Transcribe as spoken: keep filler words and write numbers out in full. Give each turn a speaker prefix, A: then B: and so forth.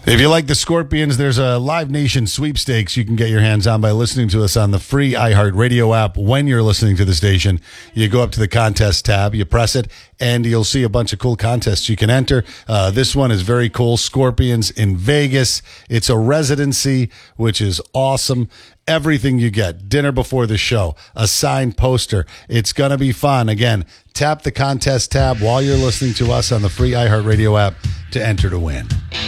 A: If you like the Scorpions, there's a Live Nation sweepstakes you can get your hands on by listening to us on the free iHeartRadio app. When you're listening to the station, you go up to the contest tab, you press it, and you'll see a bunch of cool contests you can enter. Uh, this one is very cool. Scorpions in Vegas. It's a residency, which is awesome. Everything you get. Dinner before the show. A signed poster. It's going to be fun. Again, tap the contest tab while you're listening to us on the free iHeartRadio app to enter to win.